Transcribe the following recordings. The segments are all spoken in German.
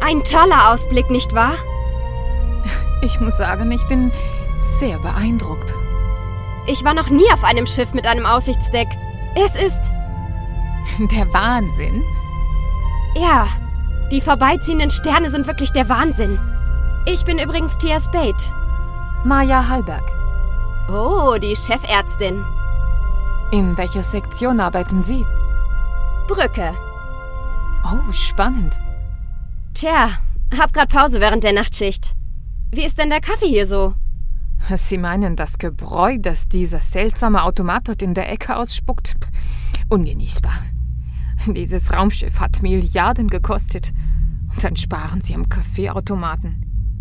Ein toller Ausblick, nicht wahr? Ich muss sagen, ich bin sehr beeindruckt. Ich war noch nie auf einem Schiff mit einem Aussichtsdeck. Es ist... Der Wahnsinn? Ja, die vorbeiziehenden Sterne sind wirklich der Wahnsinn. Ich bin übrigens Thea Spade. Maja Hallberg. Oh, die Chefärztin. In welcher Sektion arbeiten Sie? Brücke. Oh, spannend. Tja, hab grad Pause während der Nachtschicht. Wie ist denn der Kaffee hier so? Sie meinen das Gebräu, das dieser seltsame Automat dort in der Ecke ausspuckt? Ungenießbar. Dieses Raumschiff hat Milliarden gekostet. Und dann sparen Sie am Kaffeeautomaten.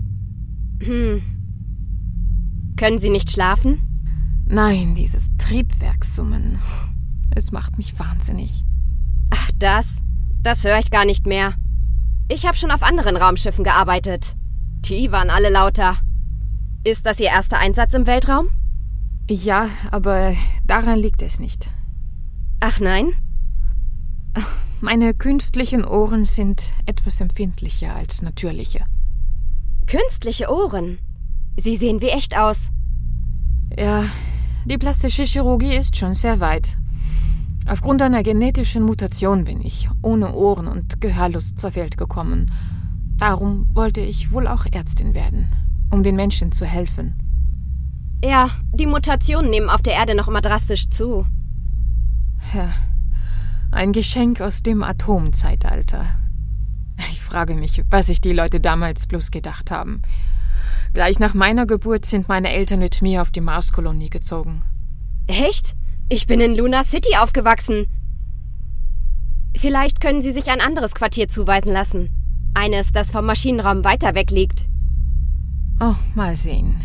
Können Sie nicht schlafen? Nein, dieses Triebwerkssummen. Es macht mich wahnsinnig. Ach, das höre ich gar nicht mehr. Ich habe schon auf anderen Raumschiffen gearbeitet. Die waren alle lauter. Ist das Ihr erster Einsatz im Weltraum? Ja, aber daran liegt es nicht. Ach nein? Meine künstlichen Ohren sind etwas empfindlicher als natürliche. Künstliche Ohren? Sie sehen wie echt aus. Ja, die plastische Chirurgie ist schon sehr weit. Aufgrund einer genetischen Mutation bin ich ohne Ohren und Gehörlust zur Welt gekommen. Darum wollte ich wohl auch Ärztin werden, um den Menschen zu helfen. Ja, die Mutationen nehmen auf der Erde noch immer drastisch zu. Ja, ein Geschenk aus dem Atomzeitalter. Ich frage mich, was sich die Leute damals bloß gedacht haben. Gleich nach meiner Geburt sind meine Eltern mit mir auf die Marskolonie gezogen. Echt? Ich bin in Luna City aufgewachsen. Vielleicht können Sie sich ein anderes Quartier zuweisen lassen. Eines, das vom Maschinenraum weiter weg liegt. Oh, mal sehen.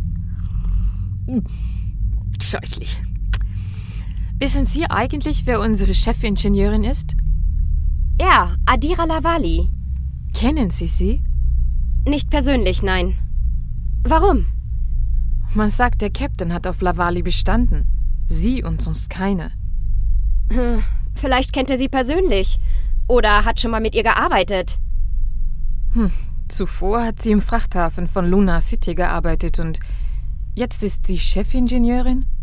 Scheußlich. Wissen Sie eigentlich, wer unsere Chefingenieurin ist? Ja, Adira Lavali. Kennen Sie sie? Nicht persönlich, nein. Warum? Man sagt, der Captain hat auf Lavali bestanden. Sie und sonst keine. Vielleicht kennt er sie persönlich. Oder hat schon mal mit ihr gearbeitet. Zuvor hat sie im Frachthafen von Luna City gearbeitet und jetzt ist sie Chefingenieurin?